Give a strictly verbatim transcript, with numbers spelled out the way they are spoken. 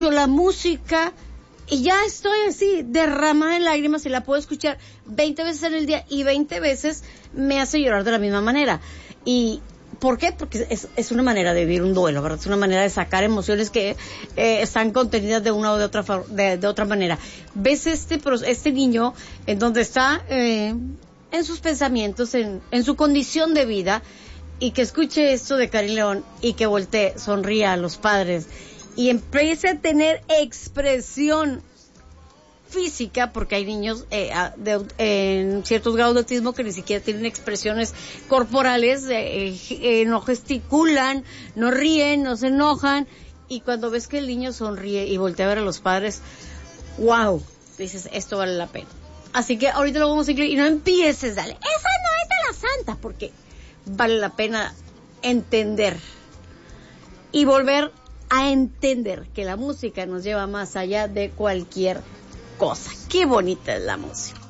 la música y ya estoy así, derramada en lágrimas y la puedo escuchar veinte veces en el día y veinte veces me hace llorar de la misma manera. ¿Y por qué? Porque es, es una manera de vivir un duelo, ¿verdad? Es una manera de sacar emociones que eh, están contenidas de una o de otra de, de otra manera. Ves este este niño en donde está eh, en sus pensamientos, en, en su condición de vida, y que escuche esto de Karin León y que voltee, sonría a los padres y empiece a tener expresión física, porque hay niños eh, de, en ciertos grados de autismo que ni siquiera tienen expresiones corporales, eh, eh, no gesticulan, no ríen, no se enojan, y cuando ves que el niño sonríe y voltea a ver a los padres, wow, dices, esto vale la pena. Así que ahorita lo vamos a incluir, y no empieces, dale, esa no es de la santa, porque vale la pena entender y volver a entender que la música nos lleva más allá de cualquier cosa. Qué bonita es la música.